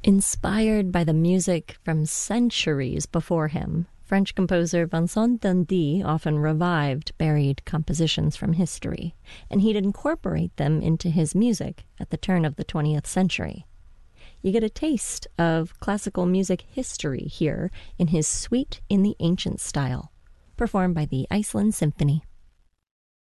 Inspired by the music from centuries before him, French composer Vincent d'Indy often revived buried compositions from history, and he'd incorporate them into his music at the turn of the 20th century. You get a taste of classical music history here in his Suite in the Ancient Style, performed by the Iceland Symphony.